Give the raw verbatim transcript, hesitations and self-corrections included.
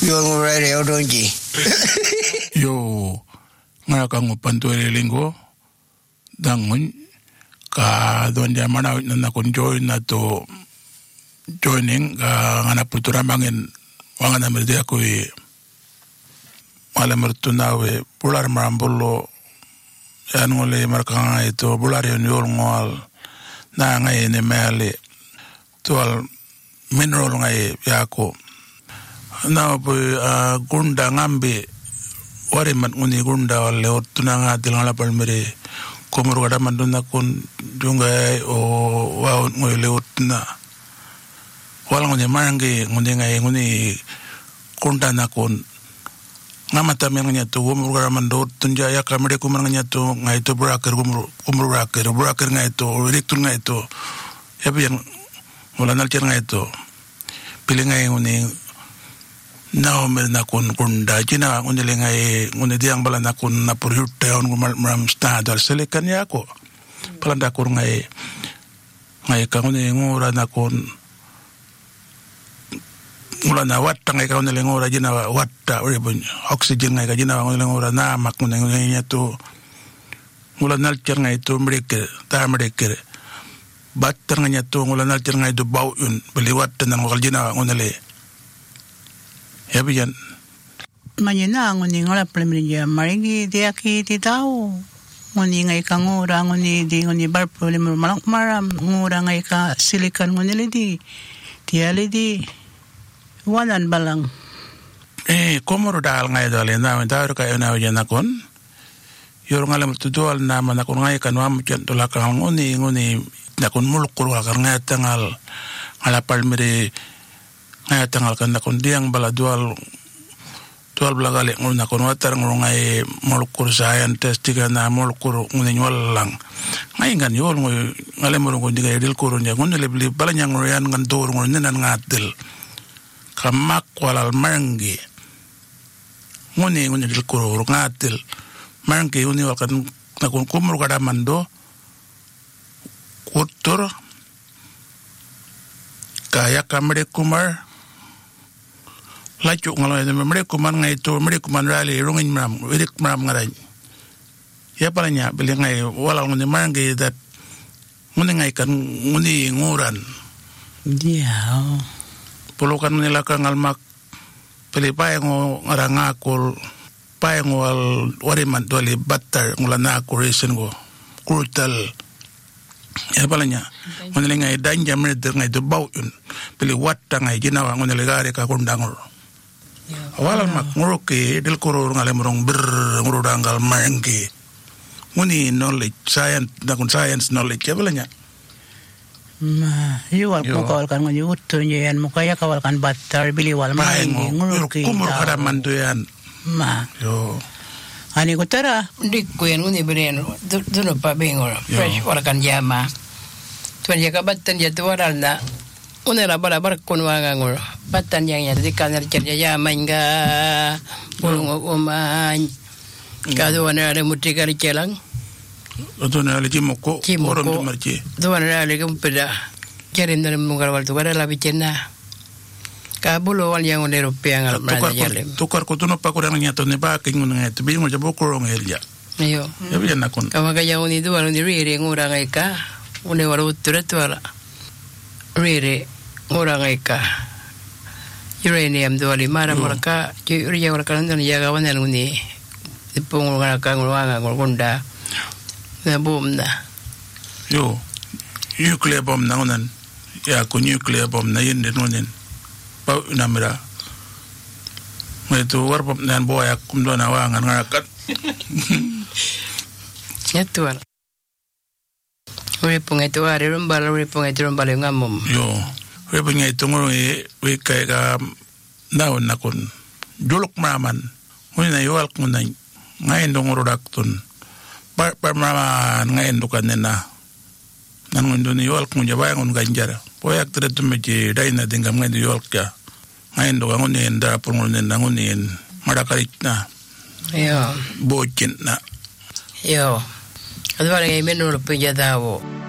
Yo ngurere odonji. Yo ngaka ngupantu elingo dangun ka don dia mana na kun join na to joining ka ngana putura mangin wangana merde ko e wala mertuna we pular marambolo yan ngole markanga ito pular yon yol ngol na ngai ne mele tol mineral ngai yako na po gunda ngambe wari mat nguni gunda wale otuna nga tilangala palmere komoro kada manduna kun junga o wa ngoy leotna wala ngone mangi ngone ngai ngone kunta na kun ngamata men nya to komoro kada mando tunja ya kamere kumar nya to ngai to braker komoro komoro braker braker ngai to rektur ngai to ya bien wala nal cer ngai to pilih ngai ngone na mer na kun kunda jina ngone lengai ngone diang bala na kun na pur yutte on ngumal maram sta dal selekan ya ko palanda kur ngai ngai ka ngone ngora na kun ngula na watta ngai ka ngone ngora jina watta ore bun oxygen ngai ka jina ngone ngora na mak ngone ngene to ngula nal cer ngai to mreke ta mreke batter ngai to ngula nal cer ngai do bau un beli watta na ngol jina ngone le Yabiyan. Manyana ngoni ngala plemnya maringi dia ki ti tau. Ngoni ngai ka ngora ngoni di ngoni bar problem malang maram ngora ngai ka silicon ngoni ledi. Dia ledi wanan balang. Eh komoro dal ngai dale na mentar ka na yana kon. Yor ngalam tudual na mana kon ngai kan wam chen to la ka ngoni ngoni na kon mulkur ka ngai tangal ala palmere ngaya tangal kan nakon diang bala dual dual bala gale ngul nakon watar ngul ngai molkur scientist tiga na molkur ngune nyol lang ngai ngan yol ngul ngale moro ngul diga edil kurun ya ngul lebli bala nyang ngul yan ngan dor ngul nenan ngatil kamak walal mangi ngune ngune dil kurun ngatil mangi ngune wal kan nakon kumur kada mando kutur kaya kamre kumar lacu ngalo ene mereka man ngai to mereka man rali rungin mam wirik mam ngarai ya palanya beli ngai wala ngone mangi dat ngone ngai kan ngone nguran dia pulukan ngone lakang almak peli pae ngo ngaranga kul pae ngwal wariman doli batter ngulana kuresin go kurtal ya palanya ngone ngai danja mereka ngai to bau un peli watta ngai ginawa ngone legare ka kundangol awal mak nguruke del koror ngale morong ber ngurudanggal mangi nguni knowledge science dakun science knowledge ya balanya ma yuwal ko kawal kan ngoni utto nyen mo kaya kawal kan batar bili wal mangi nguruke kumur kada mantuyan ma yo ani ko tara dik ko yan nguni beren duno pa bengor fresh wala kan jama tuan ya kabatan ya tuwaral na Unera bala bar kun wanga ngor batan yang ya di kanar cerja ya mangga bulung oman kado wana ada muti kali celang itu nale cimoko orang tu marci tu wana ada kempeda kirim dari mungkar wal tu ada labi cena kabulo wal yang udah rupiah ngal tukar tukar ko tu no pa ko rang nyato ne ba king ngai tu bi mo jabo ko rong elja ayo ya bi na kun kama kaya uni tu wal ni rire ngura ngai ka une wal utura tu ala rire orang eka uranium dua lima ada mereka jadi orang orang kan jaga wanita ini ipung orang kan orang orang konda na bom dah yo nuclear bomb na onan ya ko nuclear bomb na yende nonen pa namira metu war pop nan boya kum do na wangan ngakat nyatuan uri pungai tu ari rumbal uri pungai tu rumbal ngamum yo Webnya itu ngoi we kayak naon nakon juluk maraman ngoi na yual kunai ngain dong rodaktun par par maraman ngain dukan nena nan ngon doni yual kun jaba ngon ganjar poyak tretu meji daina dingam ngain yual kya ngain do ngon enda pur ngon nena ngon en madakaritna yo bocin na yo adwara ngai menur penjadawo